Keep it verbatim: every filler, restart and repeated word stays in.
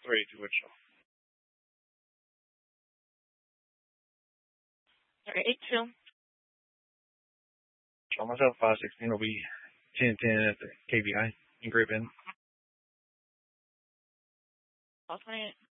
three to Wichita. Sorry, eight two. Show myself five sixteen will be ten ten at the K B I in Great Bend. Call twenty-eight.